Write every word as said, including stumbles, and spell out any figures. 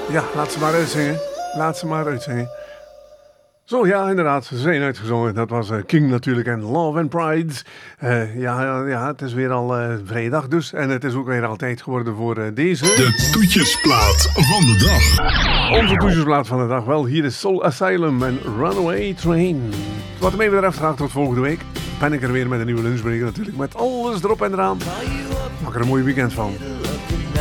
Ja, laat ze maar uitzingen. Laat ze maar uitzingen. Zo, ja, inderdaad. Ze zijn uitgezongen. Dat was uh, King natuurlijk en Love and Pride. Uh, ja, ja, het is weer al uh, vrijdag dus. En het is ook weer al tijd geworden voor uh, deze... De toetjesplaat van de dag. Onze toetjesplaat van de dag. Wel, hier is Soul Asylum en Runaway Train. Wat mij betreft graag tot volgende week. Ben ik er weer met een nieuwe lunchbreak natuurlijk. Met alles erop en eraan. Maak er een mooi weekend van.